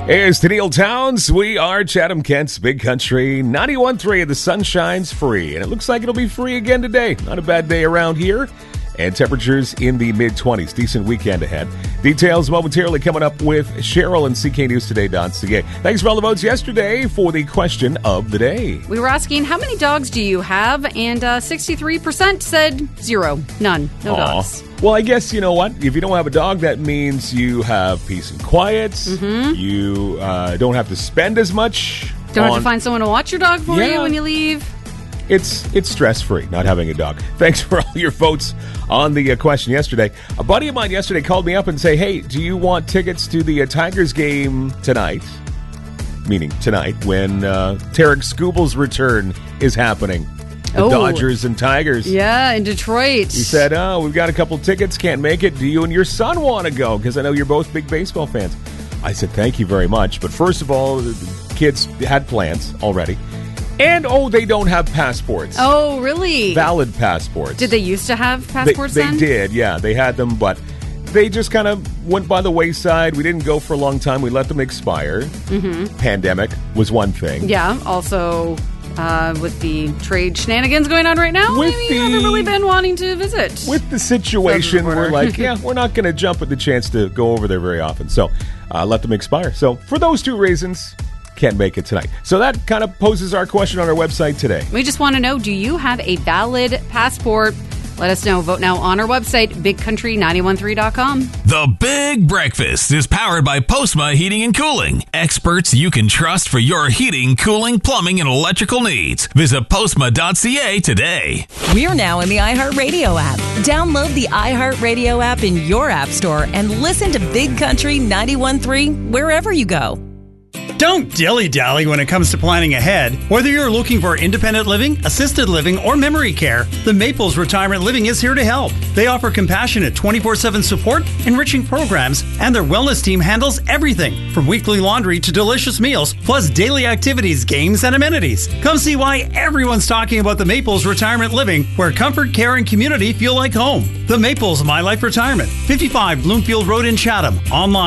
Here's to Neil Towns. We are Chatham Kent's Big Country 91.3. The sun shines free, and it looks like it'll be free again today. Not a bad day around here. And temperatures in the mid-20s. Decent weekend ahead. Details momentarily coming up with Cheryl and CKNewsToday.ca. Thanks for all the votes yesterday for the question of the day. We were asking, how many dogs do you have? And 63% said zero. None. No dogs. Well, I guess, you know what? If you don't have a dog, that means you have peace and quiet. Mm-hmm. You don't have to spend as much. Don't have to find someone to watch your dog for you when you leave. It's stress-free, not having a dog. Thanks for all your votes on the question yesterday. A buddy of mine yesterday called me up and say, hey, do you want tickets to the Tigers game tonight? Meaning tonight, when Tarek Skubal's return is happening. The Dodgers and Tigers. Yeah, in Detroit. He said, we've got a couple tickets, can't make it. Do you and your son want to go? Because I know you're both big baseball fans. I said, thank you very much. But first of all, the kids had plans already. And, they don't have passports. Oh, really? Valid passports. Did they used to have passports then? They did, yeah. They had them, but they just kind of went by the wayside. We didn't go for a long time. We let them expire. Mm-hmm. Pandemic was one thing. Yeah, also with the trade shenanigans going on right now, maybe you haven't really been wanting to visit. With the situation, we're like, we're not going to jump at the chance to go over there very often. So let them expire. So for those two reasons, can't make it tonight. So that kind of poses our question on our website today. We just want to know, do you have a valid passport? Let us know. Vote now on our website, bigcountry913.com. The Big Breakfast is powered by Postma Heating and Cooling. Experts you can trust for your heating, cooling, plumbing, and electrical needs. Visit postma.ca today. We're now in the iHeartRadio app. Download the iHeartRadio app in your app store and listen to Big Country 91.3 wherever you go. Don't dilly-dally when it comes to planning ahead. Whether you're looking for independent living, assisted living, or memory care, the Maples Retirement Living is here to help. They offer compassionate 24/7 support, enriching programs, and their wellness team handles everything from weekly laundry to delicious meals, plus daily activities, games, and amenities. Come see why everyone's talking about the Maples Retirement Living, where comfort, care, and community feel like home. The Maples My Life Retirement, 55 Bloomfield Road in Chatham. Online